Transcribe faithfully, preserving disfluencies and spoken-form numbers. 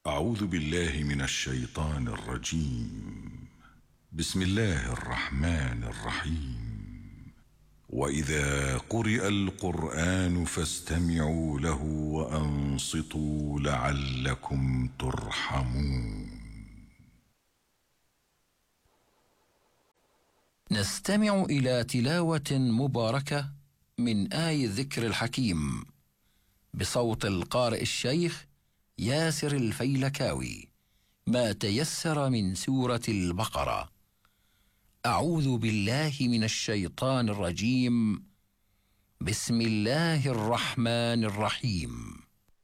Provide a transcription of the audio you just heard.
أعوذ بالله من الشيطان الرجيم. بسم الله الرحمن الرحيم. وإذا قرئ القرآن فاستمعوا له وأنصتوا لعلكم ترحمون. نستمع إلى تلاوة مباركة من آي الذكر الحكيم بصوت القارئ الشيخ ياسر الفيلكاوي، ما تيسر من سورة البقرة. أعوذ بالله من الشيطان الرجيم. بسم الله الرحمن الرحيم.